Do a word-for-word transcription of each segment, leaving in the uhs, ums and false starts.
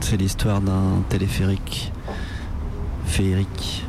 C'est l'histoire d'un téléphérique féerique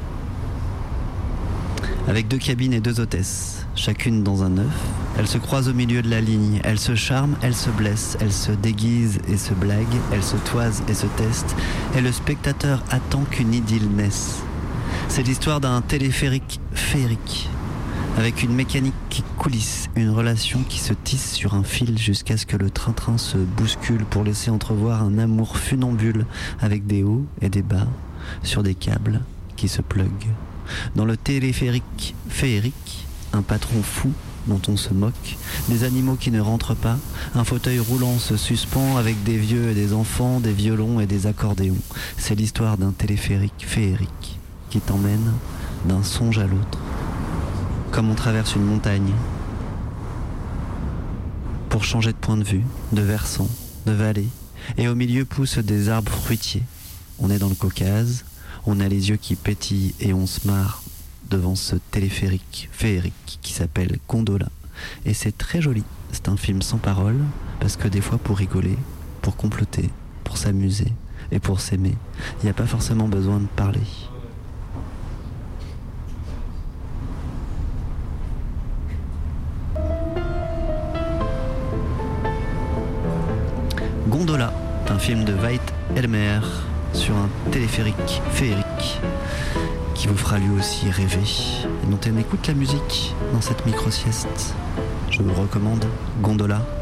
avec deux cabines et deux hôtesses, chacune dans un œuf. Elles se croisent au milieu de la ligne, elles se charment, elles se blessent, elles se déguisent et se blaguent, elles se toisent et se testent, et le spectateur attend qu'une idylle naisse. C'est l'histoire d'un téléphérique féerique, avec une mécanique qui coulisse, une relation qui se tisse sur un fil jusqu'à ce que le train-train se bouscule pour laisser entrevoir un amour funambule avec des hauts et des bas sur des câbles qui se pluguent. Dans le téléphérique féerique, un patron fou dont on se moque, des animaux qui ne rentrent pas, un fauteuil roulant se suspend avec des vieux et des enfants, des violons et des accordéons. C'est l'histoire d'un téléphérique féerique qui t'emmène d'un songe à l'autre, comme on traverse une montagne, pour changer de point de vue, de versant, de vallée, et au milieu poussent des arbres fruitiers. On est dans le Caucase, on a les yeux qui pétillent et on se marre devant ce téléphérique féerique qui s'appelle Gondola. Et c'est très joli, c'est un film sans parole, parce que des fois pour rigoler, pour comploter, pour s'amuser et pour s'aimer, il n'y a pas forcément besoin de parler. Gondola, un film de Veit Elmer sur un téléphérique féerique qui vous fera lui aussi rêver et dont on écoute la musique dans cette micro-sieste. Je vous recommande Gondola.